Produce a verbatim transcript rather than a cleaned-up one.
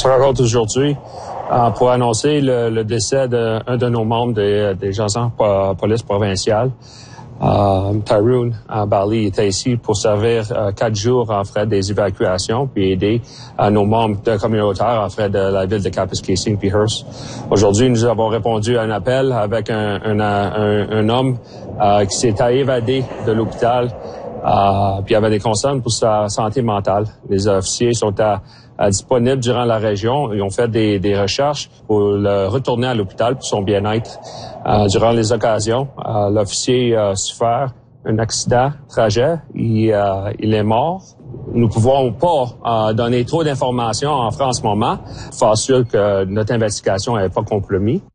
se rencontre aujourd'hui euh, pour annoncer le, le décès d'un de, de nos membres des, des agents de police provinciale. Euh, Tyrone uh, Bali était ici pour servir uh, quatre jours en frais des évacuations puis aider uh, nos membres de communautaires en frais de la ville de Kapuskasing puis Hearst. Aujourd'hui, nous avons répondu à un appel avec un, un, un, un homme uh, qui s'était évadé de l'hôpital uh, puis avait des concerns pour sa santé mentale. Les officiers sont à disponibles durant la région. Ils ont fait des, des recherches pour le retourner à l'hôpital pour son bien-être. Euh, durant les occasions, euh, l'officier a souffert un accident, trajet. Il, euh, il est mort. Nous ne pouvons pas euh, donner trop d'informations en France en ce moment. Faut sûr que notre investigation n'est pas compromise.